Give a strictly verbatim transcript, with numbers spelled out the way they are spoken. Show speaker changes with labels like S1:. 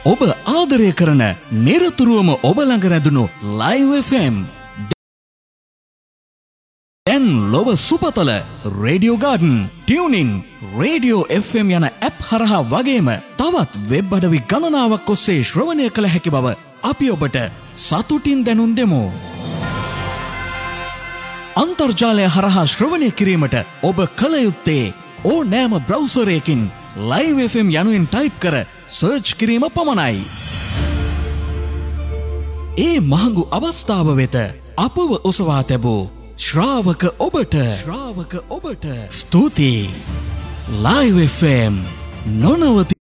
S1: ඔබ ආදරය කරන නිරතුරුවම ඔබ ළඟ රැඳුණු ලයිව් එෆ් එම්. දැන් ලොව සුපතල radio garden, tuning, radio F M යන ඇප් හරහා වගේම තවත් වෙබ් අඩවි ගණනාවක් ඔස්සේ ශ්‍රවණය කළ හැකි බව අපි ඔබට සතුටින් දැනුම් දෙමු. අන්තර්ජාලය හරහා ශ්‍රවණය කිරීමට ඔබ කළ යුත්තේ ඕනෑම බ්‍රවුසරයකින් ලයිව් එෆ් එම් යනුවෙන් ටයිප් කර සර්ච් කිරීම පමණයි. ඒ මහඟු අවස්ථාව වෙත අපව ඔසවා තැබූ ශ්‍රාවක ඔබට ශ්‍රාවක ඔබට ස්තුතියි. Live F M නොනවති